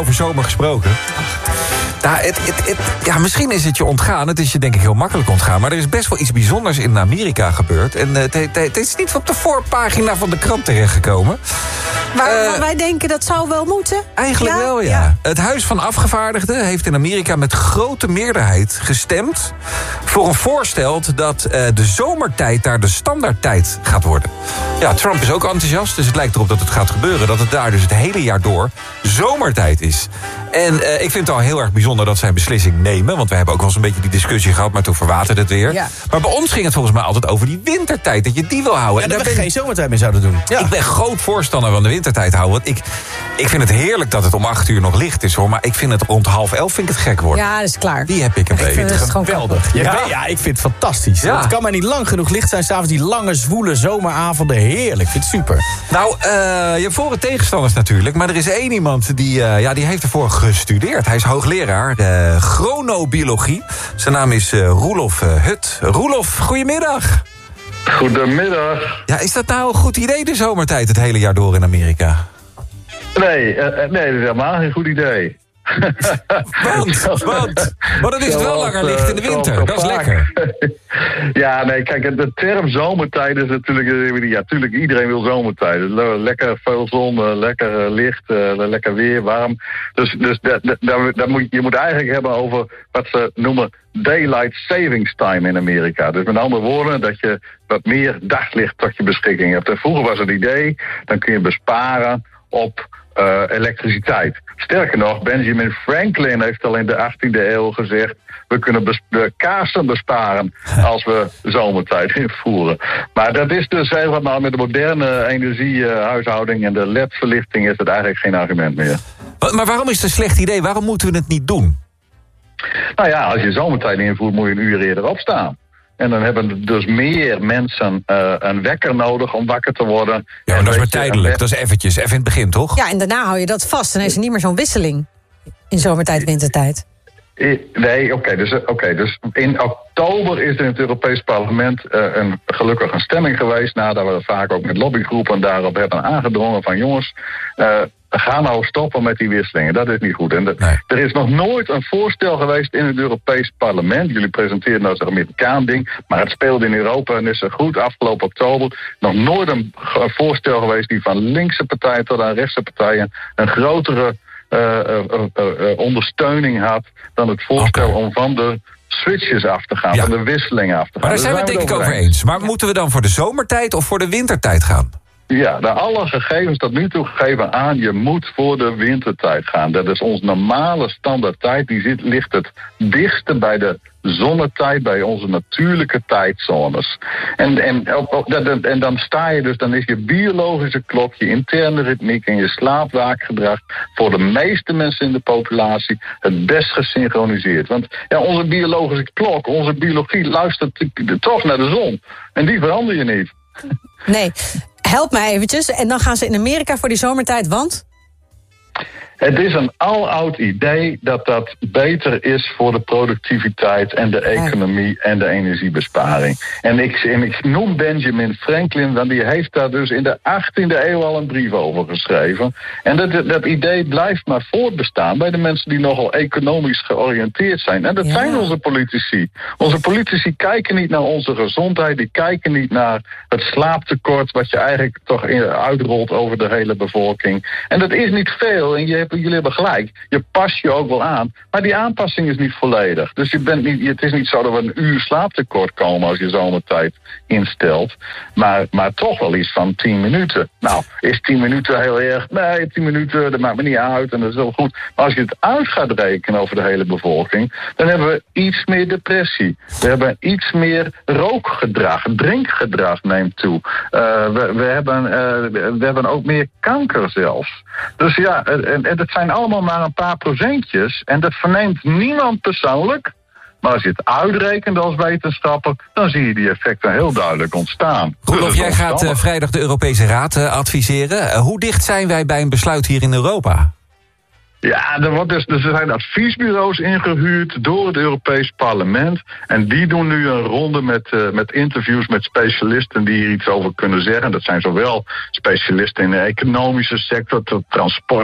Over zomer gesproken. Nou, misschien is het je ontgaan. Het is je denk ik heel makkelijk ontgaan. Maar er is best wel iets bijzonders in Amerika gebeurd. En het is niet op de voorpagina van de krant terechtgekomen. Maar wij denken dat zou wel moeten. Eigenlijk wel, ja. Het Huis van Afgevaardigden heeft in Amerika met grote meerderheid gestemd voor een voorstel dat de zomertijd daar de standaardtijd gaat worden. Ja, Trump is ook enthousiast, dus het lijkt erop dat het gaat gebeuren. Dat het daar dus het hele jaar door zomertijd is. En ik vind het al heel erg bijzonder dat zij een beslissing nemen. Want we hebben ook wel eens een beetje die discussie gehad, maar toen verwaterde het weer. Ja. Maar bij ons ging het volgens mij altijd over die wintertijd. Dat je die wil houden. En dat we geen zomertijd meer zouden doen. Ja. Ik ben groot voorstander van de wintertijd houden. Want ik vind het heerlijk dat het om 8 uur nog licht is, hoor. Maar ik vind het rond 11:30 vind ik het gek worden. Ja, dat is klaar. Die heb ik een beetje. Ik vind het geweldig. Ja, ik vind het fantastisch. Ja. Het kan maar niet lang genoeg licht zijn. S'avonds die lange, zwoele zomeravonden. Heerlijk. Ik vind het super. Nou, je hebt voor- en tegenstanders natuurlijk. Maar er is één iemand die heeft ervoor gestudeerd. Hij is hoogleraar chronobiologie. Zijn naam is Roelof Hut. Roelof, goedemiddag. Goedemiddag. Ja, is dat nou een goed idee, de zomertijd, het hele jaar door in Amerika? Nee, dat is helemaal geen goed idee. Maar dan is het wel langer licht in de winter. Dat is lekker. Ja, nee, kijk, de term zomertijd is natuurlijk... Ja, natuurlijk, iedereen wil zomertijd. Lekker veel zon, lekker licht, lekker weer, warm. Dus je moet eigenlijk hebben over wat ze noemen daylight savings time in Amerika. Dus met andere woorden, dat je wat meer daglicht tot je beschikking hebt. En vroeger was het idee, dan kun je besparen op elektriciteit. Sterker nog, Benjamin Franklin heeft al in de 18e eeuw gezegd, we kunnen de kaarsen besparen als we zomertijd invoeren. Maar dat is dus helemaal met de moderne energiehuishouding en de LED-verlichting is het eigenlijk geen argument meer. Maar waarom is het een slecht idee? Waarom moeten we het niet doen? Nou ja, als je zomertijd invoert moet je een uur eerder opstaan. En dan hebben dus meer mensen een wekker nodig om wakker te worden. Ja, maar dat is maar tijdelijk. Dat is eventjes, even in het begin, toch? Ja, en daarna hou je dat vast. Dan is er niet meer zo'n wisseling in zomertijd, wintertijd. Nee, oké. Dus in oktober is er in het Europees Parlement gelukkig een stemming geweest, nadat we vaak ook met lobbygroepen daarop hebben aangedrongen van jongens, ga nou stoppen met die wisselingen. Dat is niet goed. En er is nog nooit een voorstel geweest in het Europees Parlement. Jullie presenteren nou zo'n Amerikaan ding, maar het speelde in Europa en is er goed afgelopen oktober. Nog nooit een voorstel geweest die van linkse partijen tot aan rechtse partijen een grotere ondersteuning had dan het voorstel om van de switches af te gaan, van de wisselingen af te gaan. Maar daar zijn we het denk ik over eens. Maar moeten we dan voor de zomertijd of voor de wintertijd gaan? Ja, alle gegevens tot nu toe geven aan, je moet voor de wintertijd gaan. Dat is ons normale standaardtijd, ligt het dichtste bij de zonnetijd, bij onze natuurlijke tijdzones. En dan sta je dus, dan is je biologische klok, je interne ritmiek en je slaapwaakgedrag voor de meeste mensen in de populatie het best gesynchroniseerd. Want ja, onze biologische klok, onze biologie luistert toch naar de zon. En die verander je niet. Nee. Help mij eventjes. En dan gaan ze in Amerika voor die zomertijd, want? Het is een aloud idee dat beter is voor de productiviteit en de economie en de energiebesparing. En ik noem Benjamin Franklin, want die heeft daar dus in de 18e eeuw al een brief over geschreven. En dat idee blijft maar voortbestaan bij de mensen die nogal economisch georiënteerd zijn. En dat zijn onze politici. Onze politici kijken niet naar onze gezondheid, die kijken niet naar het slaaptekort wat je eigenlijk toch uitrolt over de hele bevolking. En dat is niet veel en jullie hebben gelijk. Je past je ook wel aan. Maar die aanpassing is niet volledig. Dus het is niet zo dat we een uur slaaptekort komen als je zomertijd instelt. Maar toch wel iets van 10 minuten. Nou, is 10 minuten heel erg? Nee, 10 minuten, dat maakt me niet uit en dat is heel goed. Maar als je het uit gaat rekenen over de hele bevolking, dan hebben we iets meer depressie. We hebben iets meer rookgedrag, drinkgedrag neemt toe. We hebben ook meer kanker zelfs. Dus ja, en dat zijn allemaal maar een paar procentjes. En dat verneemt niemand persoonlijk. Maar als je het uitrekent als wetenschapper, dan zie je die effecten heel duidelijk ontstaan. Roelof, jij gaat vrijdag de Europese Raad adviseren. Hoe dicht zijn wij bij een besluit hier in Europa? Ja, er zijn adviesbureaus ingehuurd door het Europees Parlement. En die doen nu een ronde met interviews met specialisten die hier iets over kunnen zeggen. Dat zijn zowel specialisten in de economische sector, transport,